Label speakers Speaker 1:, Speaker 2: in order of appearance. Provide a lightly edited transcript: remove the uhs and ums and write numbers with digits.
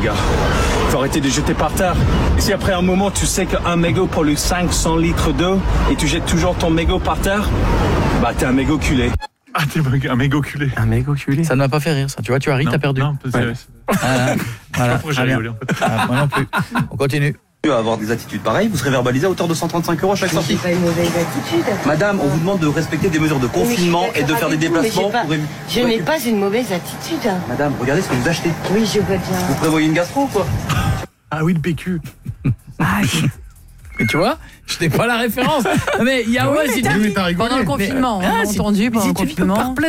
Speaker 1: gars. Faut arrêter de jeter par terre. Et si après un moment, tu sais qu'un mégot pollue 500 litres d'eau et tu jettes toujours ton mégot par terre, bah t'es un mégot culé.
Speaker 2: Ah, t'es un mégot culé.
Speaker 3: Un mégot culé. Ça ne m'a pas fait rire, ça. Tu vois, tu as ri, t'as perdu.
Speaker 2: Non,
Speaker 3: ouais. Voilà.
Speaker 2: Pourquoi j'ai rigolé, en fait.
Speaker 3: Moi non plus. On continue.
Speaker 4: Avoir des attitudes pareilles, vous serez verbalisé à hauteur de 135 € à chaque sortie.
Speaker 5: C'est pas une mauvaise attitude.
Speaker 4: Madame, on vous demande de respecter des mesures de confinement et de faire des déplacements pour éviter.
Speaker 5: Je n'ai pas une mauvaise attitude.
Speaker 4: Madame, regardez ce que vous achetez.
Speaker 5: Oui, je vois bien.
Speaker 4: Vous prévoyez une gastro ou quoi?
Speaker 2: Ah oui, le PQ.
Speaker 3: Mais tu vois, je n'ai pas la référence. Mais il y a
Speaker 6: t'as rigolé. Pendant le confinement, on a entendu pendant le confinement.